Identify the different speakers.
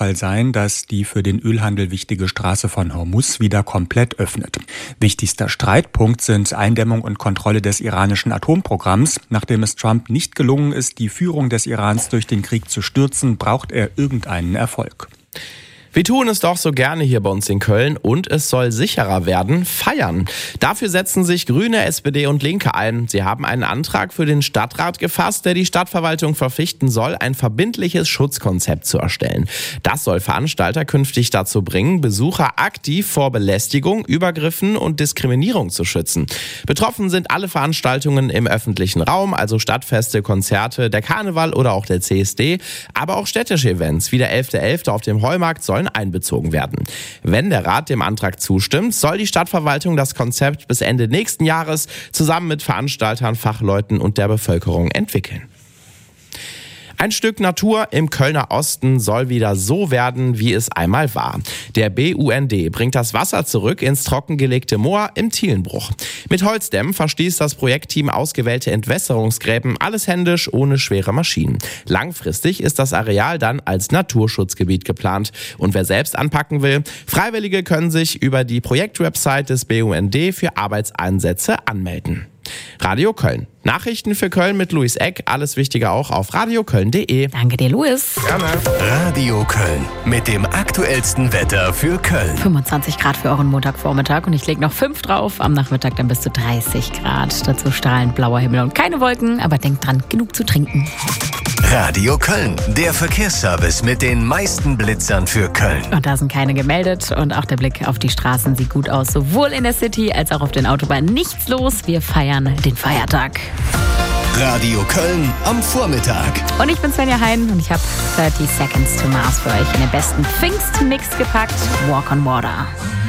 Speaker 1: Fall sein, dass die für den Ölhandel wichtige Straße von Hormuz wieder komplett öffnet. Wichtigster Streitpunkt sind Eindämmung und Kontrolle des iranischen Atomprogramms. Nachdem es Trump nicht gelungen ist, die Führung des Irans durch den Krieg zu stürzen, braucht er irgendeinen Erfolg.
Speaker 2: Wir tun es doch so gerne hier bei uns in Köln und es soll sicherer werden, feiern. Dafür setzen sich Grüne, SPD und Linke ein. Sie haben einen Antrag für den Stadtrat gefasst, der die Stadtverwaltung verpflichten soll, ein verbindliches Schutzkonzept zu erstellen. Das soll Veranstalter künftig dazu bringen, Besucher aktiv vor Belästigung, Übergriffen und Diskriminierung zu schützen. Betroffen sind alle Veranstaltungen im öffentlichen Raum, also Stadtfeste, Konzerte, der Karneval oder auch der CSD, aber auch städtische Events wie der 11.11. auf dem Heumarkt sollen einbezogen werden. Wenn der Rat dem Antrag zustimmt, soll die Stadtverwaltung das Konzept bis Ende nächsten Jahres zusammen mit Veranstaltern, Fachleuten und der Bevölkerung entwickeln. Ein Stück Natur im Kölner Osten soll wieder so werden, wie es einmal war. Der BUND bringt das Wasser zurück ins trockengelegte Moor im Thielenbruch. Mit Holzdämmen verstießt das Projektteam ausgewählte Entwässerungsgräben, alles händisch, ohne schwere Maschinen. Langfristig ist das Areal dann als Naturschutzgebiet geplant. Und wer selbst anpacken will, Freiwillige können sich über die Projektwebsite des BUND für Arbeitseinsätze anmelden. Radio Köln. Nachrichten für Köln mit Luis Eck. Alles Wichtige auch auf radioköln.de.
Speaker 3: Danke dir, Luis.
Speaker 2: Gerne.
Speaker 4: Radio Köln mit dem aktuellsten Wetter für Köln.
Speaker 3: 25 Grad für euren Montagvormittag und ich lege noch 5 drauf. Am Nachmittag dann bis zu 30 Grad. Dazu strahlend blauer Himmel und keine Wolken. Aber denkt dran, genug zu trinken.
Speaker 4: Radio Köln, der Verkehrsservice mit den meisten Blitzern für Köln.
Speaker 3: Und da sind keine gemeldet. Und auch der Blick auf die Straßen sieht gut aus. Sowohl in der City als auch auf den Autobahnen. Nichts los. Wir feiern den Feiertag.
Speaker 4: Radio Köln am Vormittag.
Speaker 3: Und ich bin Svenja Hein und ich habe 30 Seconds to Mars für euch in den besten Pfingstmix gepackt. Walk on Water.